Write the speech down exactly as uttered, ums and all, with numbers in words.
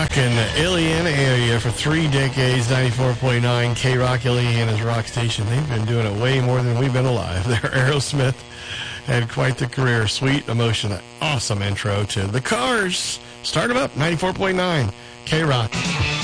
Rockin' Iliana area for three decades, ninety-four point nine K-Rock, Iliana's rock station. They've been doing it way more than we've been alive. There, Aerosmith had quite the career. Sweet Emotion, an awesome intro to The Cars. Start them up, ninety-four point nine K-Rock.